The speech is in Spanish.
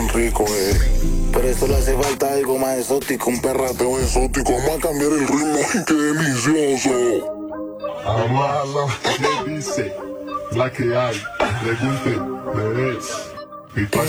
bien rico, Pero eso le hace falta algo más exótico, un perrateo exótico. Vamos a cambiar el ritmo, ¡qué delicioso! Amala, ¿qué dice? La que hay, pregunte, bebés.